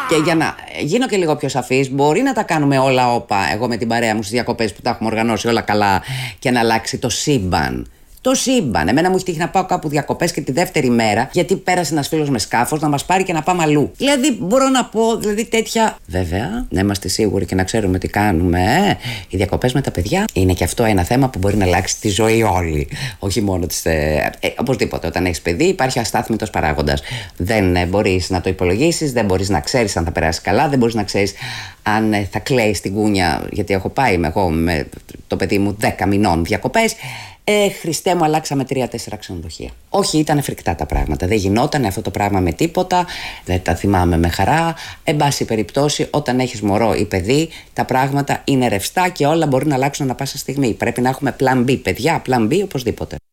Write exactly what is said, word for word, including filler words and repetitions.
Και για να γίνω και λίγο πιο σαφής, μπορεί να τα κάνουμε όλα όπα, εγώ με την παρέα μου στις διακοπές που τα έχουμε οργανώσει όλα καλά, και να αλλάξει το σύμπαν. Το σύμπαν. Εμένα μου έχει τύχει να πάω κάπου διακοπές και τη δεύτερη μέρα, γιατί πέρασε ένας φίλος με σκάφος, να μας πάρει και να πάμε αλλού. Δηλαδή, μπορώ να πω, δηλαδή τέτοια. Βέβαια, να είμαστε σίγουροι και να ξέρουμε τι κάνουμε. Ε? Οι διακοπές με τα παιδιά είναι και αυτό ένα θέμα που μπορεί να αλλάξει τη ζωή όλη. Όχι μόνο της. Ε, ε, οπωσδήποτε, όταν έχεις παιδί, υπάρχει αστάθμητος παράγοντας. Δεν ε, μπορείς να το υπολογίσεις, δεν μπορείς να ξέρεις αν θα περάσει καλά, δεν μπορείς να ξέρεις αν ε, θα κλαίει στην κούνια. Γιατί έχω πάει με, εγώ με το παιδί μου δέκα μηνών διακοπές. Ε, Χριστέ μου, αλλάξαμε τρία-τέσσερα ξενοδοχεία. Όχι, ήταν φρικτά τα πράγματα. Δεν γινόταν αυτό το πράγμα με τίποτα. Δεν τα θυμάμαι με χαρά. Εν πάση περιπτώσει, όταν έχεις μωρό ή παιδί, τα πράγματα είναι ρευστά και όλα μπορούν να αλλάξουν ανά πάσα στιγμή. Πρέπει να έχουμε plan B, παιδιά, plan B οπωσδήποτε.